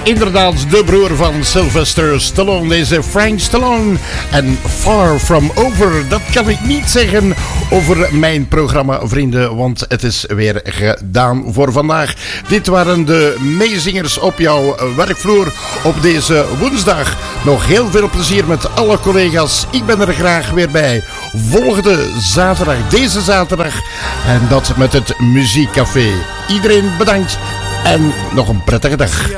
inderdaad de broer van Sylvester Stallone, deze Frank Stallone. En Far From Over, dat kan ik niet zeggen over mijn programma, vrienden, want het is weer gedaan voor vandaag. Dit waren de meezingers op jouw werkvloer op deze woensdag. Nog heel veel plezier met alle collega's. Ik ben er graag weer bij. Volgende zaterdag, deze zaterdag. En dat met het Muziekcafé. Iedereen bedankt en nog een prettige dag.